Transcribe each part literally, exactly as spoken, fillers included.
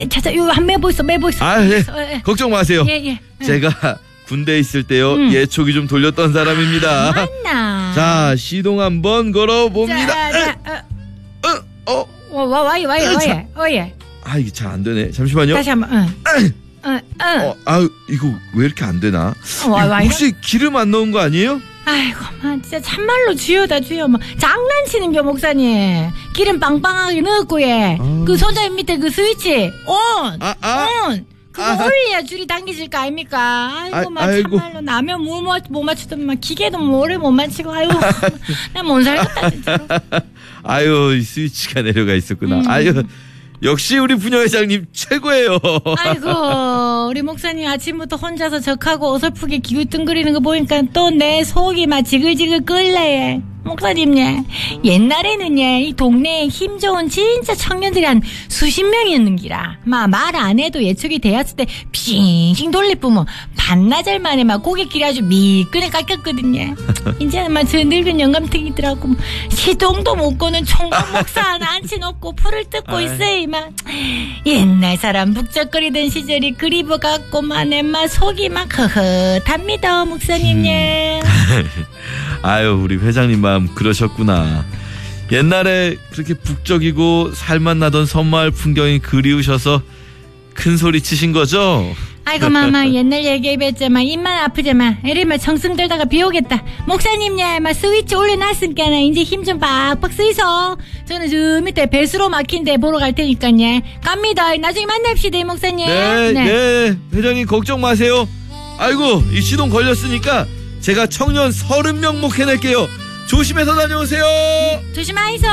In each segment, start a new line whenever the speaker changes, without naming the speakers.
찾아, 이거 한 매보 있어, 매보 있어.
아, 예.
있어. 예.
걱정 마세요.
예, 예.
제가 군대 있을 때요,
음.
예초기 좀 돌렸던 사람입니다.
아, 맞나.
자, 시동 한번 걸어봅니다.
자, 자, 어.
어, 어.
어, 와, 와이, 와이, 와이. 어, 예.
아, 이게 잘 안 되네. 잠시만요.
다시 한 번, 응. 응, 응.
어, 아, 이거 왜 이렇게 안 되나?
어, 와, 와,
혹시 기름 안 넣은 거 아니에요?
아이고, 만 진짜 참말로 주여다 주여. 뭐 장난치는겨 목사님. 기름 빵빵하게 넣었고 예.
아.
그 손잡이 밑에 그 스위치 온,
아, 아.
온. 그거
아.
올려야 줄이 당겨질 거 아닙니까? 아이고,
아,
막
아이고.
참말로 나면 못, 맞, 못 맞추던 막 기계도 오래 못 맞추고 아유, 나 못 살겠다 진짜로.
아유, 이 스위치가 내려가 있었구나.
음.
아유, 역시 우리 부녀회장님 최고예요.
아이고, 우리 목사님 아침부터 혼자서 적하고 어설프게 기웃뚱거리는 거 보니까 또 내 속이 막 지글지글 끓래. 목사님, 예. 옛날에는 예, 이 동네에 힘 좋은 진짜 청년들이 한 수십 명이었는 기라. 막 말 안 해도 예측이 되었을 때 빙빙 돌리뿜어 반나절 만에 막 고객길이 아주 미끈에 깎였거든요. 이제는 막 저 늙은 영감탱이들하고 시동도 못 거는 총각 목사 하나 앉혀놓고 풀을 뜯고
아이.
있어요. 이만 옛날 사람 북적거리던 시절이 그리워 갖고 만에 속이 막 허허합니다, 목사님. 예.
아유, 우리 회장님 마음 그러셨구나. 옛날에 그렇게 북적이고 살맛 나던 섬마을 풍경이 그리우셔서 큰 소리 치신 거죠?
아이고 마마 옛날 얘기해봤자만 입만 아프자만 에리마 청승 들다가 비오겠다. 목사님 야 스위치 올려놨으니까 이제 힘 좀 빡빡 쓰이소. 저는 저 밑에 배수로 막힌데 보러 갈 테니까요. 갑니다. 나중에 만납시다 목사님.
네, 네, 네. 회장님 걱정 마세요. 아이고, 이 시동 걸렸으니까 제가 청년 서른 명 목해낼게요. 조심해서 다녀오세요.
조심하이소.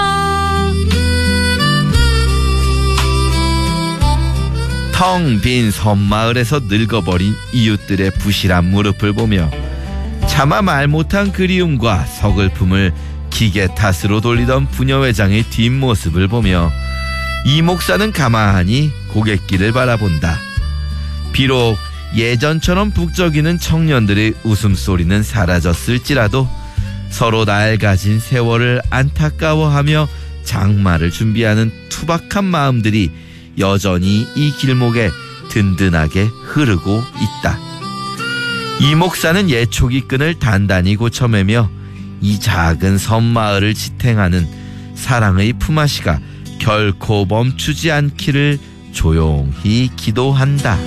텅 빈 섬마을에서 늙어버린 이웃들의 부실한 무릎을 보며 차마 말 못한 그리움과 서글픔을 기계 탓으로 돌리던 부녀회장의 뒷모습을 보며 이 목사는 가만히 고갯길을 바라본다. 비록 예전처럼 북적이는 청년들의 웃음소리는 사라졌을지라도 서로 낡아진 세월을 안타까워하며 장마를 준비하는 투박한 마음들이 여전히 이 길목에 든든하게 흐르고 있다. 이 목사는 예초기 끈을 단단히 고쳐매며 이 작은 섬마을을 지탱하는 사랑의 품앗이가 결코 멈추지 않기를 조용히 기도한다.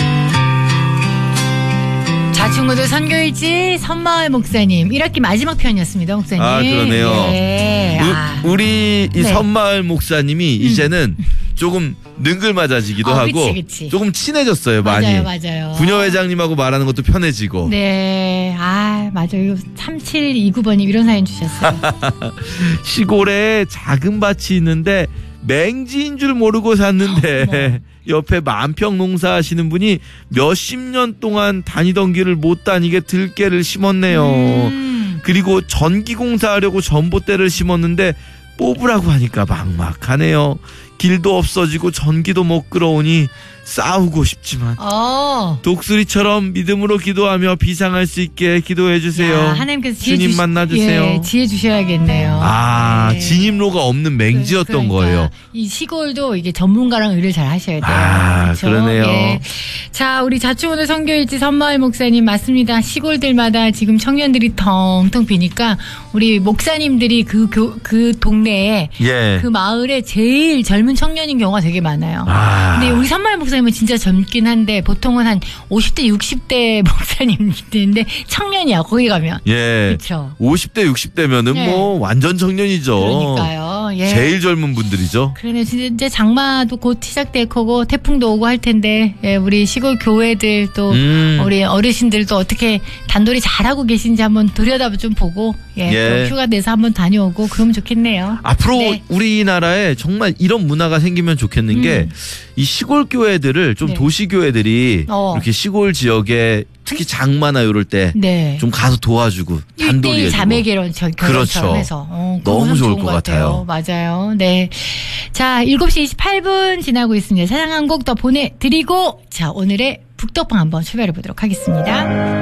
자, 친구들 선교일지 섬마을 목사님 일 학기 마지막 편이었습니다, 목사님.
아, 그러네요.
예. 아.
우, 우리 이
네.
섬마을 목사님이 음. 이제는 조금 능글맞아지기도
어,
하고
그치, 그치.
조금 친해졌어요.
맞아요,
많이.
맞아요.
부녀회장님하고 말하는 것도 편해지고.
네. 아, 맞아요. 삼칠이구 번님 이런 사연 주셨어요.
시골에 작은 밭이 있는데 맹지인 줄 모르고 샀는데 옆에 만평 농사하시는 분이 몇십 년 동안 다니던 길을 못 다니게 들깨를 심었네요.
음.
그리고 전기공사하려고 전봇대를 심었는데 뽑으라고 하니까 막막하네요. 길도 없어지고 전기도 못 끌어오니 싸우고 싶지만
어.
독수리처럼 믿음으로 기도하며 비상할 수 있게 기도해 주세요.
야, 하나님께서 지혜
주님
주시,
만나주세요.
예, 지혜 주셔야겠네요.
아,
네.
진입로가 없는 맹지였던
그러니까
거예요.
이 시골도 이게 전문가랑 의를 잘 하셔야 돼요.
아,
그렇죠?
그러네요.
예. 자, 우리 자충오늘 선교일지 섬마을 목사님 맞습니다. 시골들마다 지금 청년들이 텅텅 비니까 우리 목사님들이 그, 교, 그 동네에
예.
그 마을에 제일 젊은 청년인 경우가 되게 많아요.
아.
근데 우리 섬마을 목사님은 진짜 젊긴 한데 보통은 한 오십 대 육십 대 목사님인데 청년이야 거기 가면.
예.
그렇죠.
오십 대 육십 대면은
네.
뭐 완전 청년이죠.
그러니까요. 예.
제일 젊은 분들이죠.
그러네. 진짜 이제 장마도 곧 시작될 거고 태풍도 오고 할 텐데 예, 우리 시골 교회들 또
음.
우리 어르신들도 어떻게 단돌이 잘하고 계신지 한번 들여다 좀 보고 예,
예.
또 휴가 내서 한번 다녀오고 그러면 좋겠네요.
앞으로
네.
우리나라에 정말 이런 문화가 생기면 좋겠는
음.
게 이 시골 교회들을 좀
네.
도시 교회들이
어.
이렇게 시골 지역에 특히 장마나 이럴 때 좀
네.
가서 도와주고 단돌이
일대일
해주고.
자매결혼 저 결혼처럼
그렇죠.
해서 어,
너무
그거
좋을
좋은
것 같아요.
맞아요. 네. 자, 일곱 시 이십팔 분 지나고 있습니다. 사랑 한 곡 더 보내드리고 자, 오늘의 북덕방 한번 출발해 보도록 하겠습니다.